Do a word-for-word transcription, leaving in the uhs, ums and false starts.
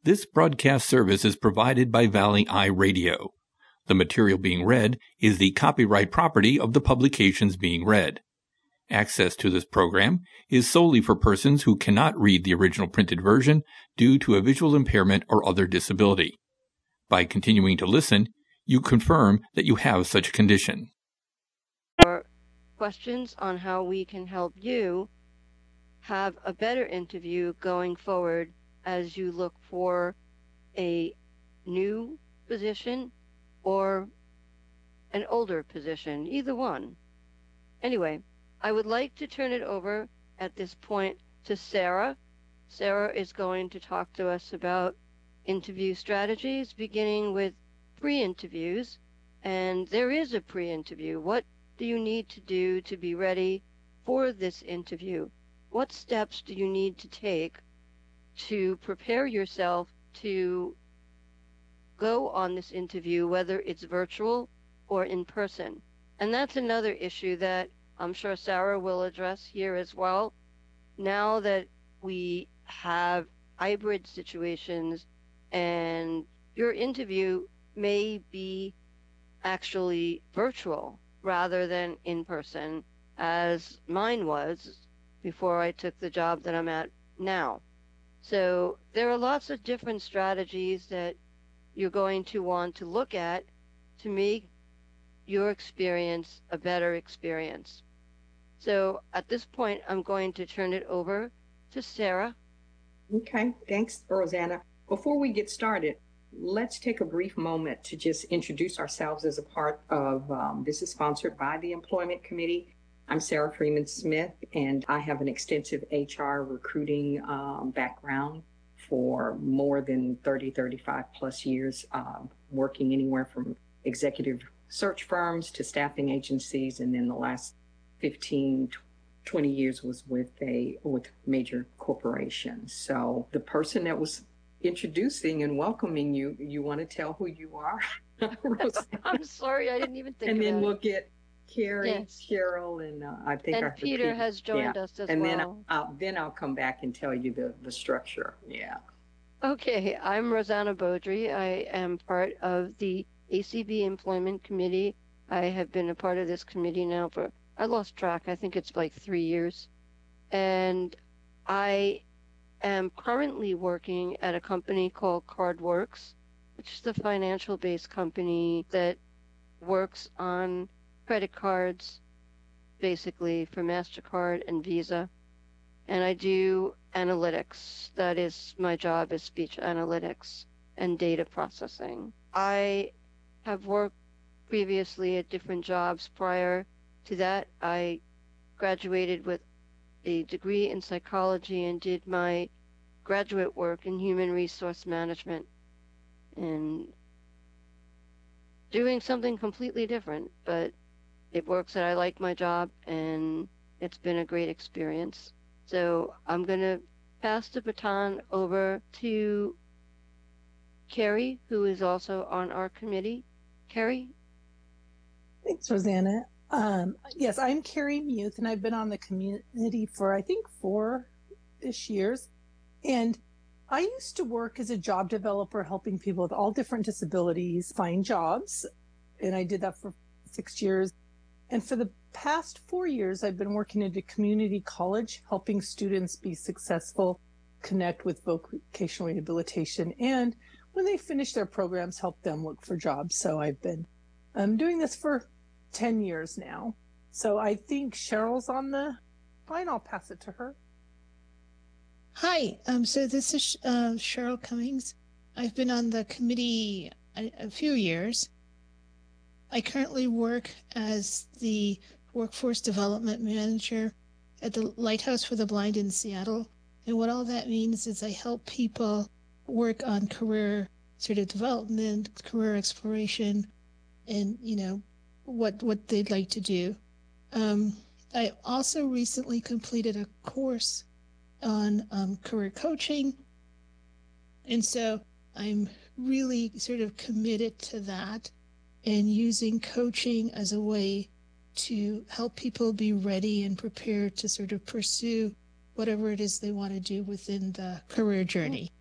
This broadcast service is provided by Valley Eye Radio. The material being read is the copyright property of the publications being read. Access to this program is solely for persons who cannot read the original printed version due to a visual impairment or other disability. By continuing to listen, you confirm that you have such a condition. For questions on how we can help you have a better interview going forward as you look for a new position or an older position, either one. Anyway, I would like to turn it over at this point to Sarah. Sarah is going to talk to us about interview strategies, beginning with pre-interviews. And there is a pre-interview. What do you need to do to be ready for this interview? What steps do you need to take to prepare yourself to go on this interview, whether it's virtual or in person? And that's another issue that I'm sure Sarah will address here as well. Now that we have hybrid situations and your interview may be actually virtual rather than in person, as mine was before I took the job that I'm at now. So there are lots of different strategies that you're going to want to look at to make your experience a better experience. So at this point, I'm going to turn it over to Sarah. Okay, thanks, Rosanna. Before we get started, let's take a brief moment to just introduce ourselves as a part of, um, this is sponsored by the Employment Committee. I'm Sarah Freeman Smith, and I have an extensive H R recruiting um, background for more than thirty, thirty-five plus years, uh, working anywhere from executive search firms to staffing agencies, and then the last fifteen, twenty years was with a with major corporations. So the person that was introducing and welcoming you, you want to tell who you are? I'm sorry, I didn't even think and of that. And then we'll get Carrie, yes. Cheryl, and uh, I think and our Peter Peter has joined yeah. us as and well. And then I'll, then I'll come back and tell you the, the structure. Yeah. Okay, I'm Rosanna Beaudry. I am part of the A C B Employment Committee. I have been a part of this committee now for, I lost track, I think it's like three years. And I am currently working at a company called CardWorks, which is a financial-based company that works on credit cards, basically for MasterCard and Visa. And I do analytics. That is my job, is speech analytics and data processing. I have worked previously at different jobs. Prior to that, I graduated with a degree in psychology and did my graduate work in human resource management and doing something completely different, but it works that I like my job and it's been a great experience. So I'm going to pass the baton over to Carrie, who is also on our committee. Carrie? Thanks, Rosanna. Um, yes, I'm Carrie Muth, and I've been on the committee for, I think, four-ish years. And I used to work as a job developer, helping people with all different disabilities find jobs. And I did that for six years. And for the past four years, I've been working at a community college, helping students be successful, connect with vocational rehabilitation, and when they finish their programs, help them look for jobs. So I've been um, doing this for ten years now. So I think Cheryl's on the line. I'll pass it to her. Hi, um, so this is uh, Cheryl Cummings. I've been on the committee a, a few years. I currently work as the Workforce Development Manager at the Lighthouse for the Blind in Seattle. And what all that means is I help people work on career sort of development, career exploration, and, you know, what, what they'd like to do. Um, I also recently completed a course on um, career coaching. And so I'm really sort of committed to that and using coaching as a way to help people be ready and prepared to sort of pursue whatever it is they want to do within the career journey.